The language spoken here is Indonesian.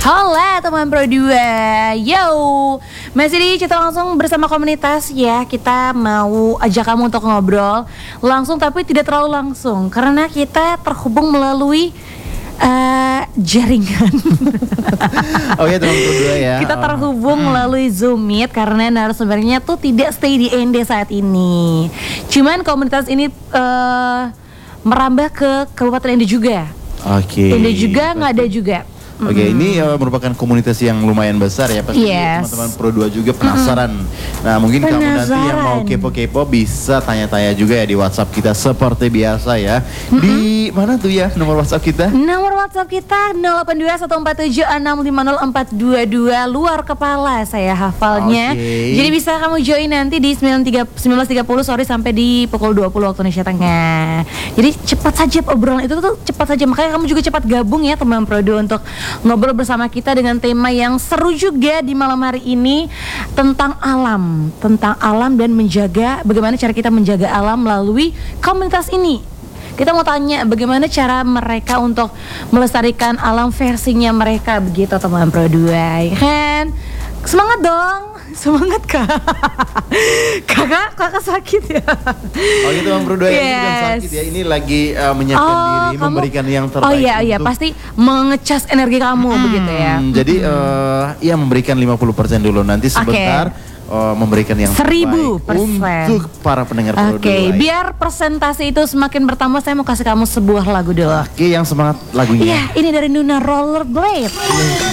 Hola teman Pro 2. Yo, masih di Cerita Langsung bersama komunitas ya. Kita mau ajak kamu untuk ngobrol langsung tapi tidak terlalu langsung, karena kita terhubung melalui jaringan. Oh ya teman Pro 2 ya. Kita terhubung melalui Zoom Meet karena narasumbernya tuh tidak stay di ND saat ini. Cuman komunitas ini merambah ke Kabupaten ND juga. Oke. ND juga, Ngada juga. Oke, ini merupakan komunitas yang lumayan besar ya. Pasti teman-teman Pro 2 juga penasaran. Nah, mungkin kamu nanti yang mau kepo-kepo bisa tanya-tanya juga ya di WhatsApp kita seperti biasa ya. Di mana tuh ya nomor WhatsApp kita? Nomor WhatsApp kita 082147650422. Luar kepala saya hafalnya. Jadi bisa kamu join nanti di 19.30 sore sampai di pukul 20 waktu Indonesia Tengah. Jadi cepat saja obrolan itu tuh cepat saja. Makanya kamu juga cepat gabung ya teman Pro 2 untuk ngobrol bersama kita dengan tema yang seru juga di malam hari ini tentang alam dan menjaga, bagaimana cara kita menjaga alam melalui komunitas ini. Kita mau tanya bagaimana cara mereka untuk melestarikan alam versinya mereka begitu teman Pro 2 ya kan? Semangat dong. Semangat kakak sakit ya. Oh gitu Bang Pro 2 ini bukan sakit ya. Ini lagi menyiapkan diri, memberikan yang terbaik. Oh iya pasti mengecas energi kamu begitu ya. Jadi ya memberikan 50% dulu, nanti sebentar memberikan yang 1000% untuk para pendengar Pro 2. Oke, biar persentase itu semakin bertambah, saya mau kasih kamu sebuah lagu dulu. Oke, yang semangat lagunya. Iya, ini dari Nuna Rollerblade.